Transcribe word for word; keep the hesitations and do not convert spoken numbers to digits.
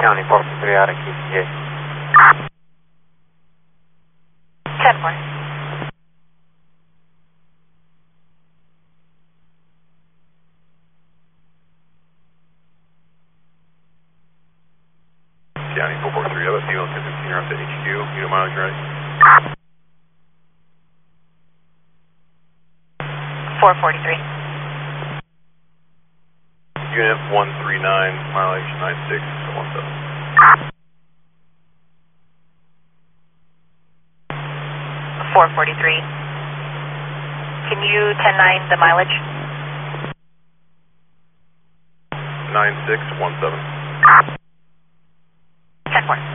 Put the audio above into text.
County four three out of Q T A. ten four. County four four three, L S D one ten fifteen, you're up to H Q, unit mileage ready. four forty-three. Unit one three nine, mileage nine six one seven. four forty-three. Can you ten nine the mileage? nine six one seven. ten four.